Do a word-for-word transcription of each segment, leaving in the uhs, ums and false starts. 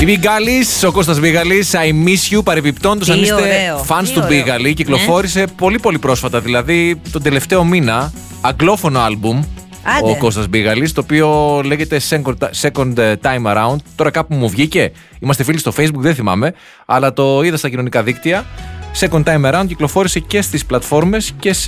Η Μπίγαλης, ο Κώστας Μπίγαλης, I miss you. Παρεπιπτόντως, αν είστε fans του Μπίγαλη, κυκλοφόρησε ναι. πολύ πολύ πρόσφατα, δηλαδή τον τελευταίο μήνα, αγγλόφωνο άλμπουμ. Άντε. Ο Κώστας Μπίγαλης, το οποίο λέγεται Second Time Around. Τώρα κάπου μου βγήκε. Είμαστε φίλοι στο Facebook, δεν θυμάμαι, αλλά το είδα στα κοινωνικά δίκτυα. Second Time Around κυκλοφόρησε και στις πλατφόρμες και σε...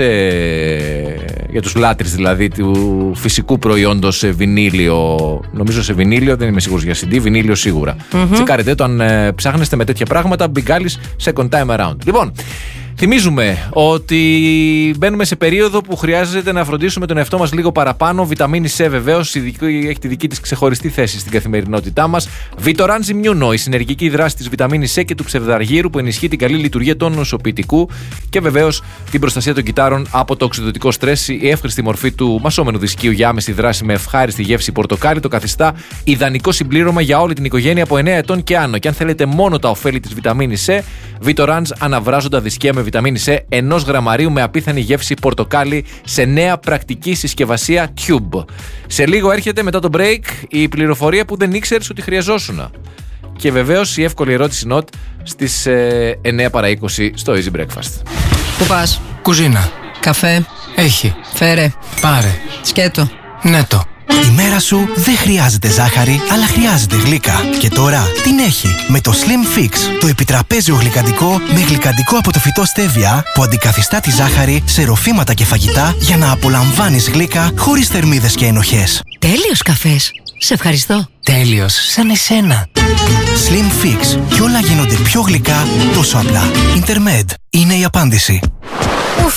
για τους λάτρεις δηλαδή του φυσικού προϊόντος σε βινίλιο. Νομίζω σε βινίλιο, δεν είμαι σίγουρος για σι ντι, βινίλιο σίγουρα. Mm-hmm. Τσεκάρετε το αν ε, ψάχνεστε με τέτοια πράγματα. Μπίγαλης Second Time Around. Λοιπόν, θυμίζουμε ότι μπαίνουμε σε περίοδο που χρειάζεται να φροντίσουμε τον εαυτό μας λίγο παραπάνω. Βιταμίνη C βεβαίως, έχει τη δική της ξεχωριστή θέση στην καθημερινότητά μας. Βιτοράν Ζιμιούνο, η συνεργική δράση της βιταμίνη C και του ψευδαργύρου που ενισχύει την καλή λειτουργία των νοσοποιητικού και βεβαίως την προστασία των κυτάρων από το οξυδοτικό στρες. Η εύχρηστη μορφή του μασόμενου δισκίου για άμεση δράση με ευχάριστη γεύση πορτοκάλι το καθιστά ιδανικό συμπλήρωμα για όλη την οικογένεια από εννέα ετών και άνω. Και αν θέλετε μόνο τα ωφέλη της βιταμίνη C, Βιτοράν αναβράζοντα δισκία με βιταμίνη C ενός γραμμαρίου με απίθανη γεύση πορτοκάλι σε νέα πρακτική συσκευασία Tube. Σε λίγο έρχεται μετά το break η πληροφορία που δεν ήξερες ότι χρειαζόσουνα. Και βεβαίως η εύκολη ερώτηση νοτ στις ε, εννέα παρά είκοσι στο Easy Breakfast. Πού πας? Κουζίνα. Καφέ? Έχει. Φέρε. Πάρε. Σκέτο. Ναι το. Η μέρα σου δεν χρειάζεται ζάχαρη, αλλά χρειάζεται γλύκα. Και τώρα την έχει με το Slim Fix, το επιτραπέζιο γλυκαντικό με γλυκαντικό από το φυτό στέβια που αντικαθιστά τη ζάχαρη σε ροφήματα και φαγητά για να απολαμβάνεις γλύκα χωρίς θερμίδες και ενοχές. Τέλειος καφές. Σε ευχαριστώ. Τέλειος, σαν εσένα. Slim Fix. Κι όλα γίνονται πιο γλυκά τόσο απλά. Intermed είναι η απάντηση. Ουφ.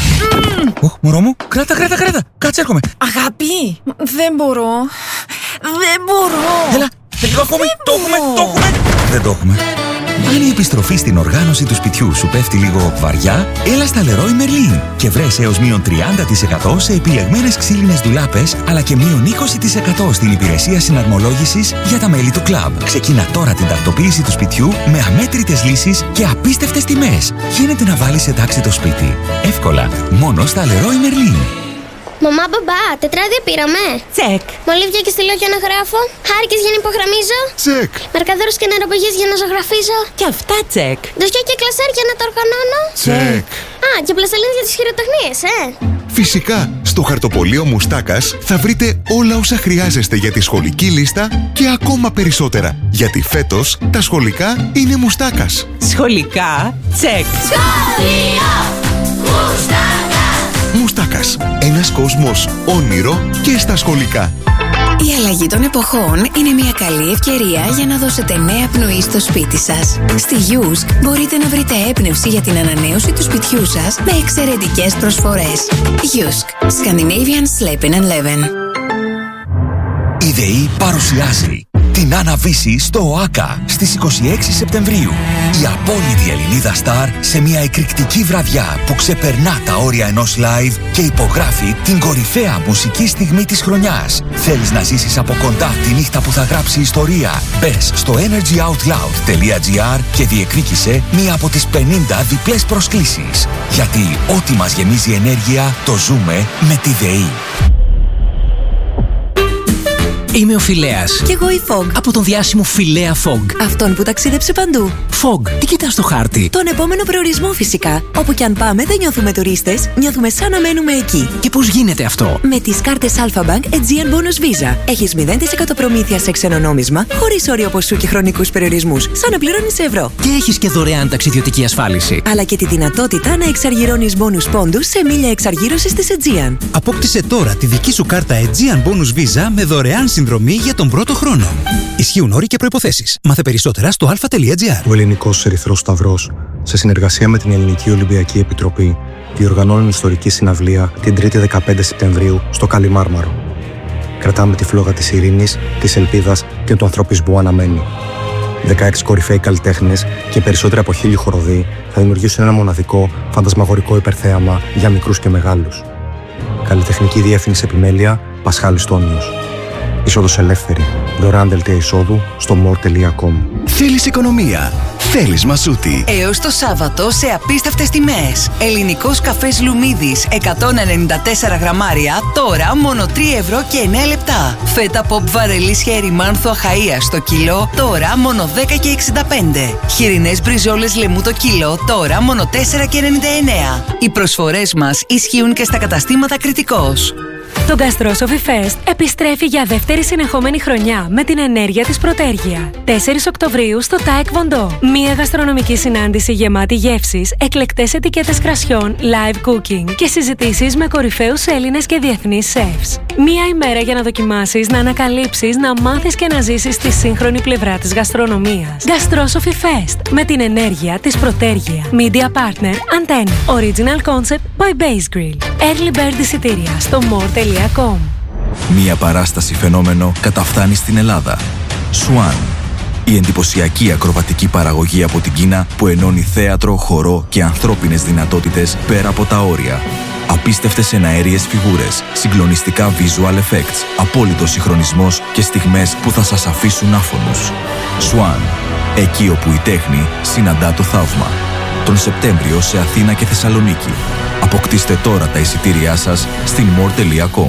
Οχ, μωρό μου, κράτα, κράτα, κράτα. Κάτσε, έρχομαι. Αγάπη, δεν μπορώ. Δεν μπορώ. Έλα, λίγο ακόμη. Το έχουμε, το έχουμε. Δεν το έχουμε. Αν η επιστροφή στην οργάνωση του σπιτιού σου πέφτει λίγο βαριά, έλα στα Leroy Merlin και βρες έως μείον τριάντα τοις εκατό σε επιλεγμένες ξύλινες ντουλάπες, αλλά και μείον είκοσι τοις εκατό στην υπηρεσία συναρμολόγησης για τα μέλη του κλαμπ. Ξεκίνα τώρα την τακτοποίηση του σπιτιού με αμέτρητες λύσεις και απίστευτες τιμές. Γίνεται να βάλεις σε τάξη το σπίτι. Εύκολα, μόνο στα Leroy Merlin. Μαμά, μπαμπά, τετράδια πήραμε. Τσεκ. Μολύβια και στυλό για να γράφω. Χάρηκες για να υπογραμμίζω. Τσεκ. Μαρκαδόρους και νεροπηγές για να ζωγραφίζω. Και αυτά τσεκ. Ντοσιά και κλασέρ για να το οργανώνω. Τσεκ. Α, και πλαστελίνες για τις χειροτεχνίες, ε. Φυσικά, στο χαρτοπολείο Μουστάκας θα βρείτε όλα όσα χρειάζεστε για τη σχολική λίστα και ακόμα περισσότερα. Γιατί φέτος τα σχολικά είναι Μουστάκας. Σχολικά τσεκ. Σχολείο Μουστάκας. Μουστάκας. Ένας κόσμος όνειρο και στα σχολικά. Η αλλαγή των εποχών είναι μια καλή ευκαιρία για να δώσετε νέα πνοή στο σπίτι σας. Στη Γιούσκ μπορείτε να βρείτε έμπνευση για την ανανέωση του σπιτιού σας με εξαιρετικές προσφορές. Γιούσκ. Scandinavian Sleeping and Leven. Η ΔΕΗ παρουσιάζει την Άννα-Βύση στο ΟΑΚΑ στις είκοσι έξι Σεπτεμβρίου. Η απόλυτη Ελληνίδα στάρ σε μια εκρηκτική βραδιά που ξεπερνά τα όρια ενός live και υπογράφει την κορυφαία μουσική στιγμή της χρονιάς. Θέλεις να ζήσεις από κοντά τη νύχτα που θα γράψει ιστορία? Μπες στο energyoutloud.gr και διεκδίκησε μία από τις πενήντα διπλές προσκλήσεις. Γιατί ό,τι μας γεμίζει ενέργεια το ζούμε με τη ΔΕΗ. Είμαι ο Φιλέας. Κι εγώ η Fog. Από τον διάσημο Φιλέα Fog. Αυτόν που ταξίδεψε παντού. Fog, τι κοιτάς στο χάρτη? Τον επόμενο προορισμό φυσικά. Όπου κι αν πάμε δεν νιώθουμε τουρίστες, νιώθουμε σαν να μένουμε εκεί. Και πώς γίνεται αυτό? Με τις κάρτες Alpha Bank Aegean Bonus Visa. Έχεις μηδέν τοις εκατό προμήθεια σε ξένο νόμισμα, χωρίς όριο ποσού και χρονικούς περιορισμούς, σαν να πληρώνεις ευρώ. Και έχεις και δωρεάν ταξιδιωτική ασφάλιση. Αλλά και τη δυνατότητα να εξαργυρώνεις bonus πόντους σε μίλια εξαργύρωσης της Aegean. Απόκτησε τώρα τη δική σου κάρτα Aegean Bonus Visa με δωρεάν συνδρομή για τον πρώτο χρόνο. Ισχύουν όροι και προϋποθέσεις. Μάθε περισσότερα στο alpha.gr. Ο Ελληνικός Ερυθρός Σταυρός, σε συνεργασία με την Ελληνική Ολυμπιακή Επιτροπή, διοργανώνουν ιστορική συναυλία την Τρίτη δεκαπέντε Σεπτεμβρίου στο Καλιμάρμαρο. Κρατάμε τη φλόγα της ειρήνης, της ελπίδας και του ανθρωπισμού αναμένη. δεκαέξι κορυφαίοι καλλιτέχνες και περισσότεροι από χίλιοι χοροδοί θα δημιουργήσουν ένα μοναδικό, φαντασμαγορικό υπερθέαμα για μικρούς και μεγάλους. Καλλιτεχνική διεύθυνση επιμέλεια Πασχάλης Τόνιος. Είσοδος ελεύθερη. Δωρεάν δελτία εισόδου στο more τελεία com. Θέλεις οικονομία? θέλεις Μασούτη. Έως το Σάββατο σε απίστευτες τιμές. Ελληνικός καφές Λουμίδης εκατόν ενενήντα τέσσερα γραμμάρια, τώρα μόνο τρία ευρώ και εννέα λεπτά. Φέτα Pop Βαρελής Χέρι Μάνθου Αχαΐας στο κιλό, τώρα μόνο δέκα και εξήντα πέντε. Χοιρινές μπριζόλες λεμού το κιλό, τώρα μόνο τέσσερα και ενενήντα εννέα. Οι προσφορές μας ισχύουν και στα καταστήματα Κρητικός. Το Gastrosophy Fest επιστρέφει για δεύτερη συνεχόμενη χρονιά με την ενέργεια της Πρωτέργεια. τέσσερις Οκτωβρίου στο Τάεκ Βοντό. Μία γαστρονομική συνάντηση γεμάτη γεύσεις, εκλεκτές ετικέτες κρασιών, live cooking και συζητήσεις με κορυφαίους Έλληνες και διεθνείς chefs. Μία ημέρα για να δοκιμάσεις, να ανακαλύψεις, να μάθεις και να ζήσεις τη σύγχρονη πλευρά της γαστρονομίας. Gastrosophy Fest με την ενέργεια της Πρωτέργεια. Media Partner Antenna. Original Concept by Base Grill. Early Bird εισιτήρια στο more τελεία com. Μία παράσταση φαινόμενο καταφθάνει στην Ελλάδα. Swan. Η εντυπωσιακή ακροβατική παραγωγή από την Κίνα που ενώνει θέατρο, χορό και ανθρώπινες δυνατότητες πέρα από τα όρια. Απίστευτες εναέριες φιγούρες, συγκλονιστικά visual effects, απόλυτος συγχρονισμός και στιγμές που θα σας αφήσουν άφωνους. Swan. Εκεί όπου η τέχνη συναντά το θαύμα. Τον Σεπτέμβριο σε Αθήνα και Θεσσαλονίκη. Αποκτήστε τώρα τα εισιτήριά σας στην more τελεία com.